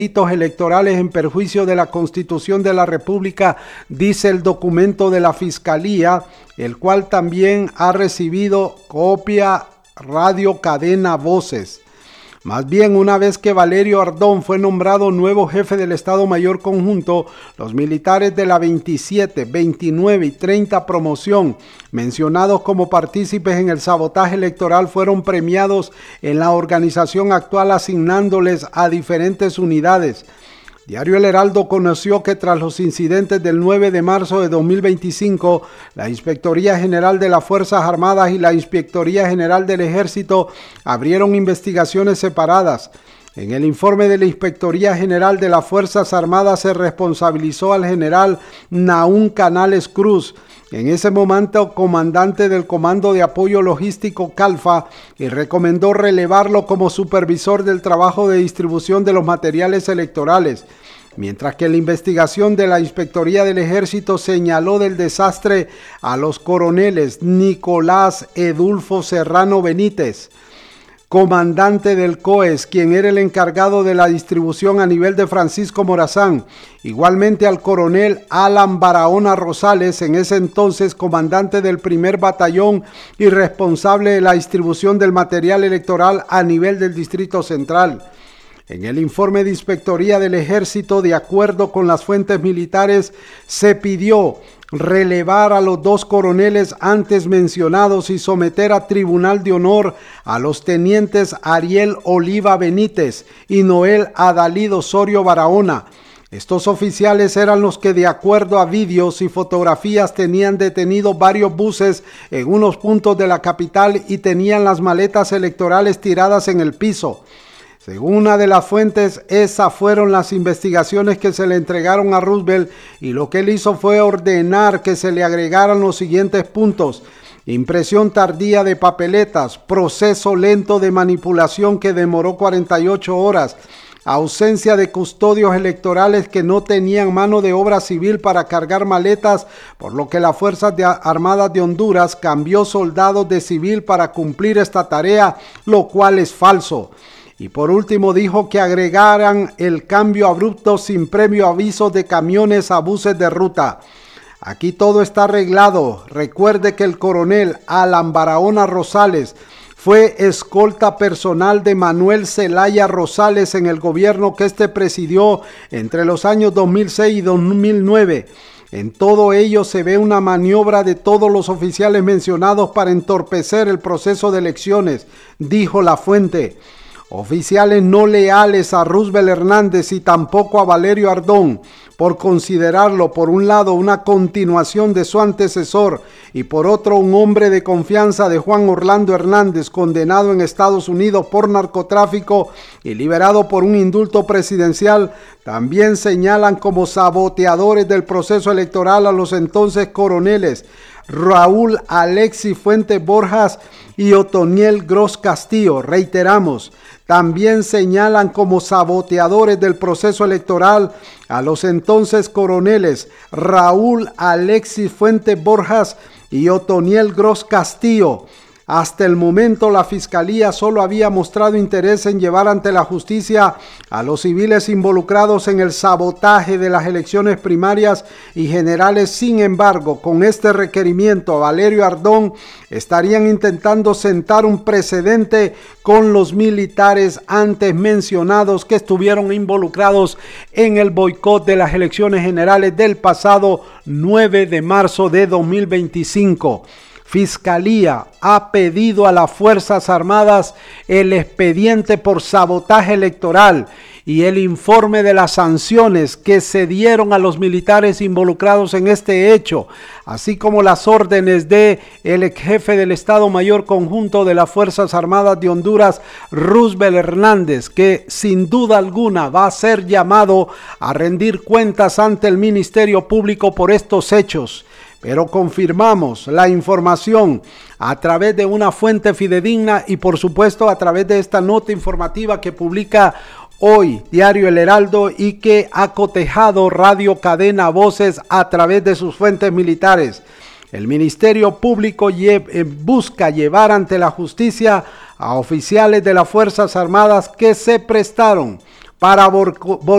delitos electorales en perjuicio de la Constitución de la República, dice el documento de la Fiscalía, el cual también ha recibido copia Radio Cadena Voces. Más bien, una vez que Valerio Ardón fue nombrado nuevo jefe del Estado Mayor Conjunto, los militares de la 27, 29 y 30 promoción, mencionados como partícipes en el sabotaje electoral, fueron premiados en la organización actual asignándoles a diferentes unidades. Diario El Heraldo conoció que tras los incidentes del 9 de marzo de 2025, la Inspectoría General de las Fuerzas Armadas y la Inspectoría General del Ejército abrieron investigaciones separadas. En el informe de la Inspectoría General de las Fuerzas Armadas se responsabilizó al general Naún Canales Cruz, en ese momento comandante del Comando de Apoyo Logístico Calfa, y recomendó relevarlo como supervisor del trabajo de distribución de los materiales electorales, mientras que la investigación de la Inspectoría del Ejército señaló del desastre a los coroneles Nicolás Edulfo Serrano Benítez, comandante del COES, quien era el encargado de la distribución a nivel de Francisco Morazán, igualmente al coronel Alan Barahona Rosales, en ese entonces comandante del primer batallón y responsable de la distribución del material electoral a nivel del Distrito Central. En el informe de Inspectoría del Ejército, de acuerdo con las fuentes militares, se pidió relevar a los dos coroneles antes mencionados y someter a tribunal de honor a los tenientes Ariel Oliva Benítez y Noel Adalid Osorio Barahona. Estos oficiales eran los que, de acuerdo a vídeos y fotografías, tenían detenidos varios buses en unos puntos de la capital y tenían las maletas electorales tiradas en el piso. Según una de las fuentes, esas fueron las investigaciones que se le entregaron a Roosevelt, y lo que él hizo fue ordenar que se le agregaran los siguientes puntos: impresión tardía de papeletas, proceso lento de manipulación que demoró 48 horas, ausencia de custodios electorales que no tenían mano de obra civil para cargar maletas, por lo que las Fuerzas Armadas de Honduras cambió soldados de civil para cumplir esta tarea, lo cual es falso. Y por último dijo que agregaran el cambio abrupto sin previo aviso de camiones a buses de ruta. Aquí todo está arreglado. Recuerde que el coronel Alan Barahona Rosales fue escolta personal de Manuel Zelaya Rosales en el gobierno que este presidió entre los años 2006 y 2009. En todo ello se ve una maniobra de todos los oficiales mencionados para entorpecer el proceso de elecciones, dijo la fuente. Oficiales no leales a Roosevelt Hernández y tampoco a Valerio Ardón, por considerarlo por un lado una continuación de su antecesor y por otro un hombre de confianza de Juan Orlando Hernández, condenado en Estados Unidos por narcotráfico y liberado por un indulto presidencial, también señalan como saboteadores del proceso electoral a los entonces coroneles Raúl Alexis Fuentes Borjas y Otoniel Gros Castillo. Reiteramos, también señalan como saboteadores del proceso electoral a los entonces coroneles Raúl Alexis Fuentes Borjas y Otoniel Gros Castillo. Hasta el momento la Fiscalía solo había mostrado interés en llevar ante la justicia a los civiles involucrados en el sabotaje de las elecciones primarias y generales. Sin embargo, con este requerimiento a Valerio Ardón estarían intentando sentar un precedente con los militares antes mencionados que estuvieron involucrados en el boicot de las elecciones generales del pasado 9 de marzo de 2025. Fiscalía ha pedido a las Fuerzas Armadas el expediente por sabotaje electoral y el informe de las sanciones que se dieron a los militares involucrados en este hecho, así como las órdenes de el ex jefe del Estado Mayor Conjunto de las Fuerzas Armadas de Honduras, Roosevelt Hernández, que sin duda alguna va a ser llamado a rendir cuentas ante el Ministerio Público por estos hechos. Pero confirmamos la información a través de una fuente fidedigna y por supuesto a través de esta nota informativa que publica hoy Diario El Heraldo y que ha cotejado Radio Cadena Voces a través de sus fuentes militares. El Ministerio Público busca llevar ante la justicia a oficiales de las Fuerzas Armadas que se prestaron para